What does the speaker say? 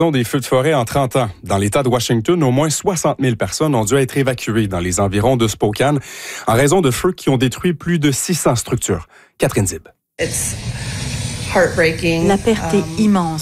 Des feux de forêt en 30 ans. Dans l'État de Washington, au moins 60 000 personnes ont dû être évacuées dans les environs de Spokane en raison de feux qui ont détruit plus de 600 structures. Catherine Zib. La perte est immense.